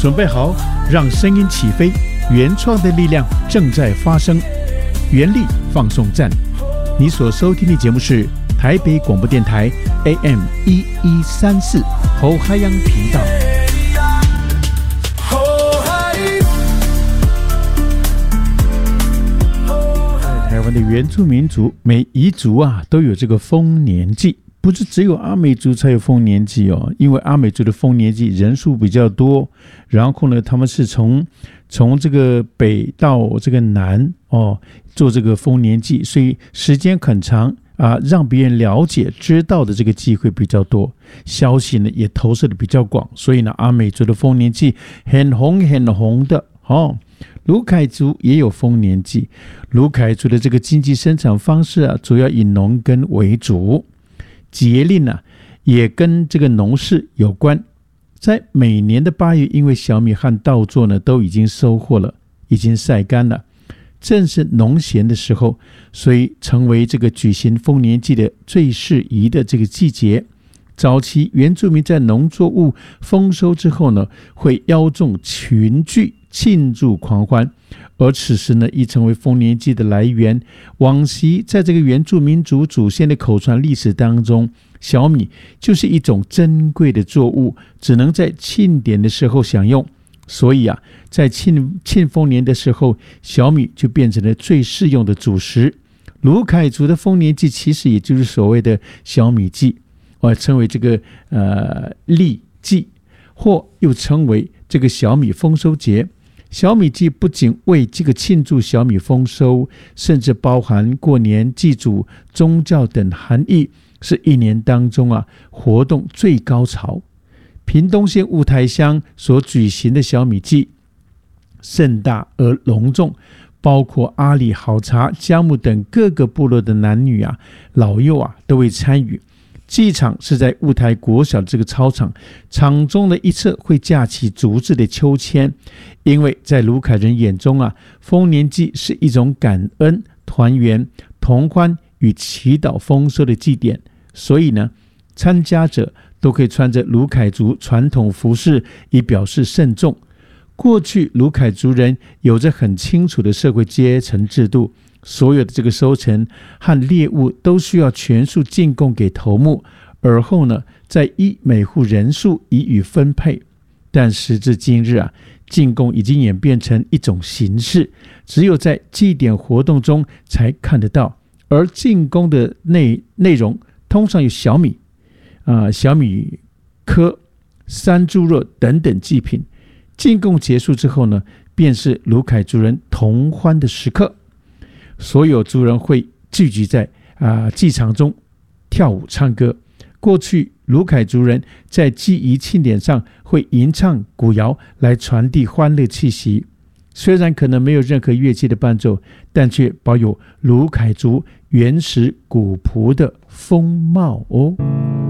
准备好，让声音起飞，原创的力量正在发生。原力放送站，你所收听的节目是台北广播电台 AM1134 侯海洋频道。台湾的原住民族每一族都有这个丰年祭，不是只有阿美族才有丰年祭哦，因为阿美族的丰年祭人数比较多，然后呢，他们是从这个北到这个南做这个丰年祭，所以时间很长让别人了解知道的这个机会比较多，消息呢也投射的比较广，所以呢，阿美族的丰年祭很红的卢凯族也有丰年祭，卢凯族的这个经济生产方式主要以农耕为主，节令也跟这个农事有关。在每年的8月，因为小米和稻作呢都已经收获了，已经晒干了，正是农闲的时候，所以成为这个举行丰年祭的最适宜的这个季节。早期原住民在农作物丰收之后呢，会邀众群聚庆祝狂欢，而此时呢，已成为丰年祭的来源。往昔在这个原住民族祖先的口传历史当中，小米就是一种珍贵的作物，只能在庆典的时候享用，所以在庆丰年的时候，小米就变成了最适用的主食。卢凯族的丰年祭其实也就是所谓的小米祭，称为这个栗祭，或又称为这个小米丰收节。小米祭不仅为这个庆祝小米丰收，甚至包含过年、祭祖、宗教等含义，是一年当中活动最高潮。屏东县雾台乡所举行的小米祭盛大而隆重，包括阿里、好茶、姜木等各个部落的男女老幼都会参与。祭场是在雾台国小这个操场，场中的一侧会架起竹制的秋千，因为在卢凯人眼中丰年祭是一种感恩、团圆、同欢与祈祷丰收的祭典，所以呢，参加者都可以穿着卢凯族传统服饰，以表示慎重。过去卢凯族人有着很清楚的社会阶层制度，所有的这个收成和猎物都需要全数进贡给头目，而后呢，再依每户人数予以分配。但时至今日进贡已经演变成一种形式，只有在祭典活动中才看得到。而进贡的内容通常有小米小米稞、山猪肉等等祭品。进贡结束之后呢，便是卢凯族人同欢的时刻。所有族人会聚集在祭场中跳舞唱歌。过去卢凯族人在祭仪庆典上会吟唱古谣来传递欢乐气息，虽然可能没有任何乐器的伴奏，但却保有卢凯族原始古朴的风貌哦。